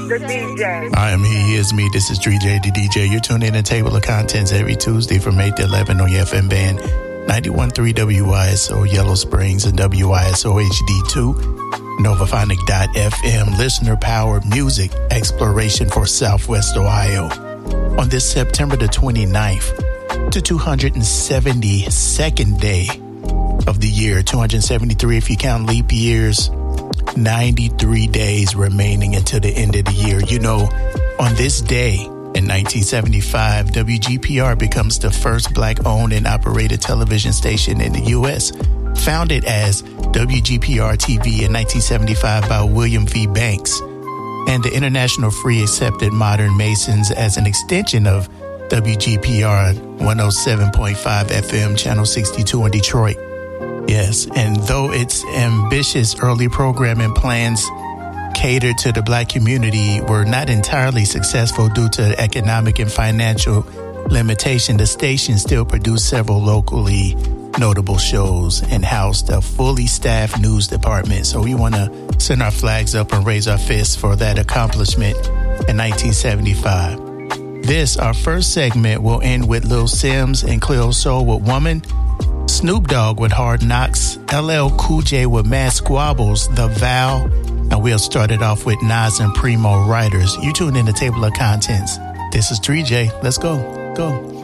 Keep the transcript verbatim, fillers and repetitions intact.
the D J. I am He, He is Me. This is Dre J, the D J. You're tuned in to Table of Contents every Tuesday from eight to eleven on your F M band, ninety-one point three W I S O Yellow Springs and W I S O H D two, Novaphonic dot F M, listener-powered music exploration for Southwest Ohio. On this September the twenty-ninth, the two hundred seventy-second day of the year, two hundred seventy-three if you count leap years, ninety-three days remaining until the end of the year. You know, on this day in nineteen seventy-five, W G P R becomes the first black-owned and operated television station in the U S, founded as W G P R T V in nineteen seventy-five by William V. Banks, and the International Free accepted Modern Masons as an extension of W G P R one oh seven point five F M, Channel sixty-two in Detroit. Yes, and though its ambitious early programming plans catered to the black community were not entirely successful due to economic and financial limitation, the station still produced several locally notable shows and housed a fully staffed news department. So we want to send our flags up and raise our fists for that accomplishment in nineteen seventy-five. This, our first segment, will end with Lil Sims and Cleo Sol with Woman, Snoop Dogg with Hard Knocks, L L Cool J with Mad Squabbles, The Vow, and we'll start it off with Nas and Primo Writers. You tune in to Table of Contents. This is Dre J. Let's go. Go.